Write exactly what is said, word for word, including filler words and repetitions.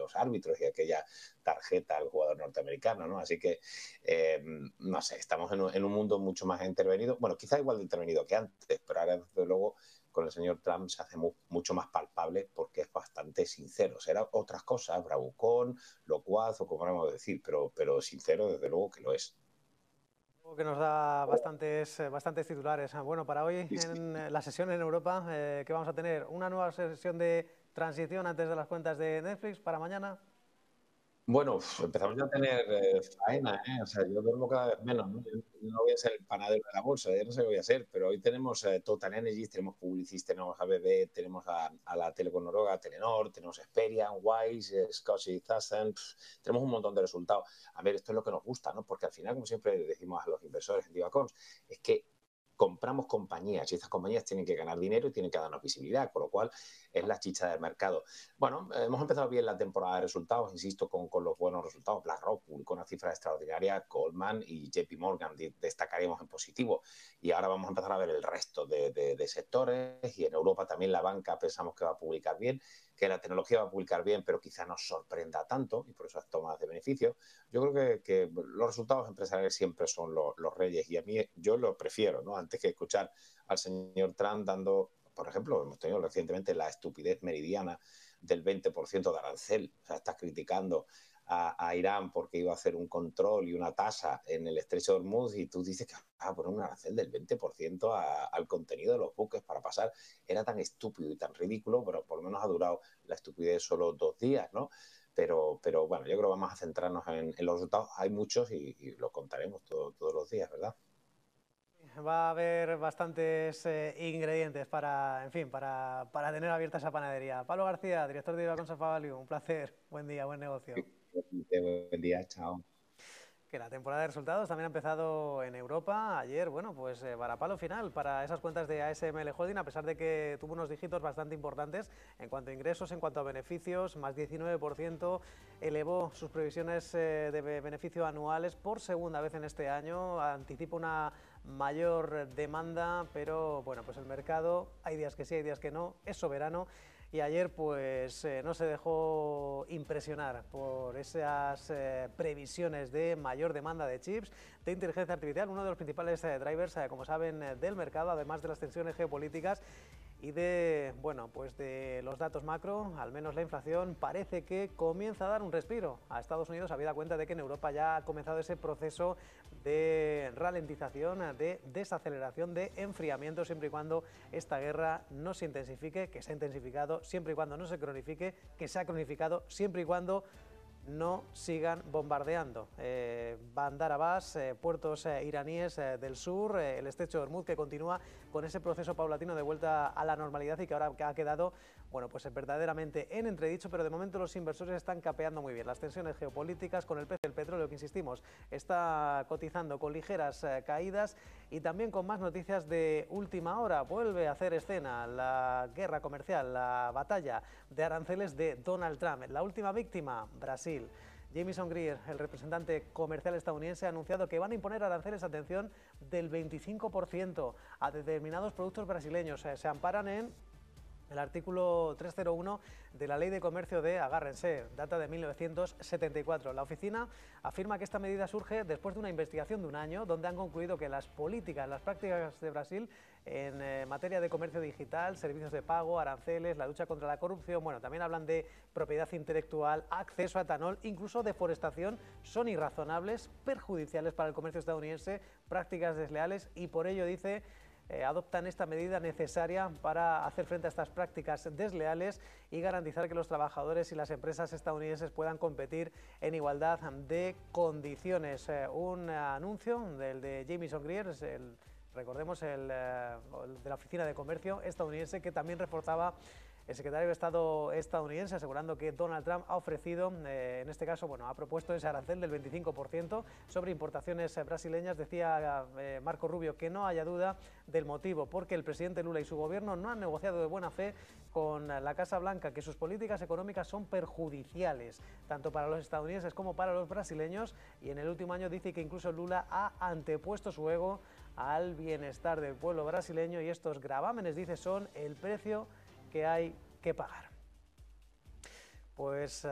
los árbitros y aquella tarjeta al jugador norteamericano, ¿no? Así que, eh, no sé, estamos en un, en un mundo mucho más intervenido, bueno, quizá igual de intervenido que antes, pero ahora desde luego con el señor Trump se hace mu mucho más palpable porque es bastante sincero. Será otras cosas, bravucón, locuaz o como queramos decir, pero, pero sincero desde luego que lo es. Que nos da bastantes, eh, bastantes titulares. Bueno, para hoy Sí, sí. en eh, la sesión en Europa, eh, ¿qué vamos a tener? ¿Una nueva sesión de transición antes de las cuentas de Netflix para mañana? Bueno, uf, empezamos ya a tener eh, faena, ¿eh? O sea, yo duermo cada vez menos, ¿no? Yo no voy a ser el panadero de la bolsa, ya no sé qué voy a ser, pero hoy tenemos eh, Total Energies, tenemos Publicis, tenemos A B B, tenemos a, a la Telecom Noruega, Telenor, tenemos Experian, Wise, eh, Scottish Thassen, tenemos un montón de resultados. A ver, esto es lo que nos gusta, ¿no? Porque al final, como siempre decimos a los inversores en Divacons, es que compramos compañías y estas compañías tienen que ganar dinero y tienen que darnos visibilidad, con lo cual es la chicha del mercado. Bueno, eh, hemos empezado bien la temporada de resultados, insisto, con, con los buenos resultados. BlackRock publicó una cifra extraordinaria, Goldman y J P Morgan destacaríamos en positivo. Y ahora vamos a empezar a ver el resto de, de, de sectores y en Europa también la banca pensamos que va a publicar bien, que la tecnología va a publicar bien, pero quizá no sorprenda tanto y por eso las tomas de beneficio. Yo creo que, que los resultados empresariales siempre son lo, los reyes y a mí yo lo prefiero, ¿no? Antes que escuchar al señor Trump dando, por ejemplo, hemos tenido recientemente la estupidez meridiana del veinte por ciento de arancel. O sea, estás criticando a, a Irán porque iba a hacer un control y una tasa en el estrecho de Hormuz y tú dices que va a poner un arancel del veinte por ciento a, al contenido de los buques para pasar. Era tan estúpido y tan ridículo, pero por lo menos ha durado la estupidez solo dos días, ¿no? Pero, pero bueno, yo creo que vamos a centrarnos en, en los resultados. Hay muchos y, y los contaremos todo, todos los días, ¿verdad? Va a haber bastantes eh, ingredientes para, en fin, para, para tener abierta esa panadería. Pablo García, director de Ivaconsa Value, un placer. Buen día, buen negocio. Buen día, chao. Que la temporada de resultados también ha empezado en Europa. Ayer, bueno, pues eh, varapalo final para esas cuentas de A S M L Holding, a pesar de que tuvo unos dígitos bastante importantes en cuanto a ingresos, en cuanto a beneficios, más diecinueve por ciento, elevó sus previsiones eh, de beneficio anuales por segunda vez en este año, anticipa una mayor demanda, pero bueno, pues el mercado, hay días que sí, hay días que no, es soberano. Y ayer pues eh, no se dejó impresionar por esas eh, previsiones de mayor demanda de chips, de inteligencia artificial, uno de los principales eh, drivers, eh, como saben, eh, del mercado, además de las tensiones geopolíticas y de, bueno, pues de los datos macro. Al menos la inflación parece que comienza a dar un respiro a Estados Unidos, habida cuenta de que en Europa ya ha comenzado ese proceso de ralentización, de desaceleración, de enfriamiento, siempre y cuando esta guerra no se intensifique, que se ha intensificado, siempre y cuando no se cronifique, que se ha cronificado, siempre y cuando no sigan bombardeando. Eh, Bandar Abbas, eh, puertos eh, iraníes eh, del sur, eh, el estrecho de Hormuz, que continúa con ese proceso paulatino de vuelta a la normalidad y que ahora ha quedado, bueno, pues verdaderamente en entredicho, pero de momento los inversores están capeando muy bien las tensiones geopolíticas con el precio del petróleo, que insistimos, está cotizando con ligeras eh, caídas y también con más noticias de última hora. Vuelve a hacer escena la guerra comercial, la batalla de aranceles de Donald Trump. La última víctima, Brasil. Jamieson Greer, el representante comercial estadounidense, ha anunciado que van a imponer aranceles, atención, del veinticinco por ciento a determinados productos brasileños. Se amparan en el artículo trescientos uno de la Ley de Comercio de, agárrense, data de mil novecientos setenta y cuatro. La oficina afirma que esta medida surge después de una investigación de un año donde han concluido que las políticas, las prácticas de Brasil en eh, materia de comercio digital, servicios de pago, aranceles, la lucha contra la corrupción, bueno, también hablan de propiedad intelectual, acceso a etanol, incluso deforestación, son irrazonables, perjudiciales para el comercio estadounidense, prácticas desleales y por ello dice... Eh, adoptan esta medida necesaria para hacer frente a estas prácticas desleales y garantizar que los trabajadores y las empresas estadounidenses puedan competir en igualdad de condiciones. Eh, un anuncio del de Jamieson Greer, el, recordemos el, eh, el de la Oficina de Comercio estadounidense, que también reforzaba el secretario de Estado estadounidense, asegurando que Donald Trump ha ofrecido, eh, en este caso, bueno, ha propuesto ese arancel del veinticinco por ciento sobre importaciones eh, brasileñas. Decía eh, Marco Rubio que no haya duda del motivo, porque el presidente Lula y su gobierno no han negociado de buena fe con la Casa Blanca, que sus políticas económicas son perjudiciales, tanto para los estadounidenses como para los brasileños, y en el último año dice que incluso Lula ha antepuesto su ego al bienestar del pueblo brasileño, y estos gravámenes, dice, son el precio que hay que pagar. Pues